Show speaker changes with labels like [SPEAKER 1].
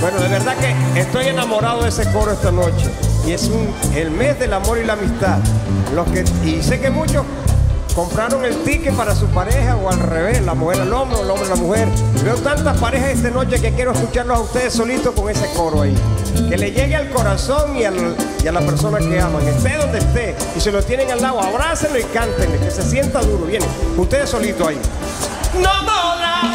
[SPEAKER 1] Bueno, de verdad que estoy enamorado de ese coro esta noche. Y es el mes del amor y la amistad. Y sé que muchos compraron el ticket para su pareja o al revés, la mujer al hombre o el hombre a la mujer. Veo tantas parejas esta noche que quiero escucharlos a ustedes solitos con ese coro ahí. Que le llegue al corazón y a la persona que aman, esté donde esté. Y si lo tienen al lado, abrácenlo y cántenle, que se sienta duro. Vienen, ustedes solitos ahí. No podrá